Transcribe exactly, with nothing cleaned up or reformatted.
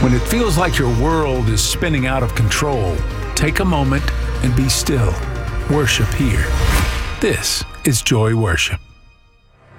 When it feels like your world is spinning out of control, take a moment and be still. Worship here. This is Joy Worship.